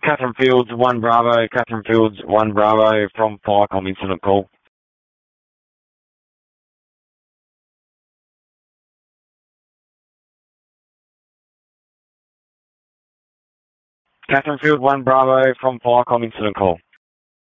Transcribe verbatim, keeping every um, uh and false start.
Catherine Fields, one Bravo, Catherine Fields, one Bravo from Firecom incident call. Catherine Field, one Bravo from Firecom incident call.